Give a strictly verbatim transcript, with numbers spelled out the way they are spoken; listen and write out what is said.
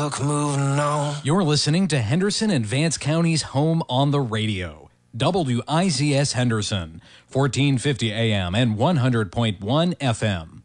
book, moving on. You're listening to Henderson and Vance County's home on the radio. W I Z S Henderson, fourteen fifty A M and one hundred point one F M.